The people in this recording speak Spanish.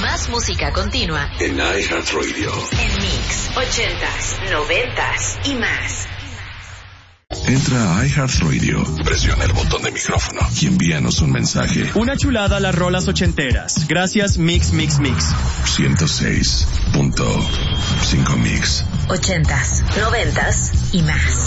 Más música continua en iHeartRadio. En Mix 80s, 90s y más. Entra a iHeartRadio, presiona el botón de micrófono y envíanos un mensaje. Una chulada a las rolas ochenteras. Gracias, Mix. 106.5 Mix. 80s, 90s y más.